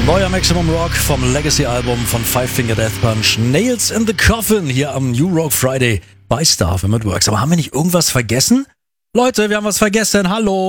Neuer Maximum Rock vom Legacy-Album von Five Finger Death Punch. Nails in the Coffin hier am New Rock Friday bei Star FM at Works. Aber haben wir nicht irgendwas vergessen? Leute, wir haben was vergessen. Hallo!